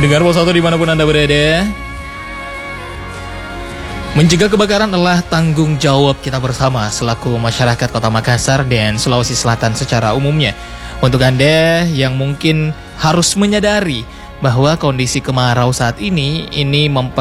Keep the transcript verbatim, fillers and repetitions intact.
Pendengar Pos satu dimanapun Anda berada, mencegah kebakaran adalah tanggung jawab kita bersama selaku masyarakat Kota Makassar dan Sulawesi Selatan secara umumnya. Untuk Anda yang mungkin harus menyadari bahwa kondisi kemarau saat ini ini memper